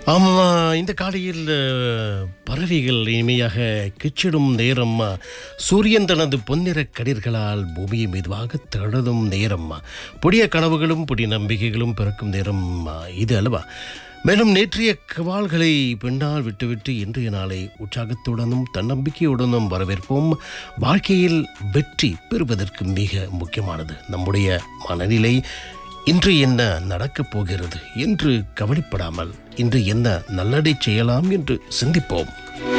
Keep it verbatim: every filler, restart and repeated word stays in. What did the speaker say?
ஆமா, இந்த காலையில் அஹ், பறவைகள் இனிமையாக கிச்சிடும் நேரம். அஹ், சூரியன் தனது பொன்னிற கதிர்களால் பூமியை மெதுவாக தழுதும் நேரம். அஹ், புதிய கனவுகளும் புதிய நம்பிக்கைகளும் பிறக்கும் நேரம். அஹ், இது அல்லவா? மேலும் நேற்றைய கவால்களை பின்னால் விட்டுவிட்டு இன்றைய நாளை உற்சாகத்துடனும் தன்னம்பிக்கையுடனும் வரவேற்போம். வாழ்க்கையில் வெற்றி பெறுவதற்கு மிக முக்கியமானது நம்முடைய மனநிலை. இன்று என்ன நடக்கப் போகிறது என்று கவலைப்படாமல் இன்று என்ன நல்லதை செய்யலாம் என்று சிந்திப்போம்.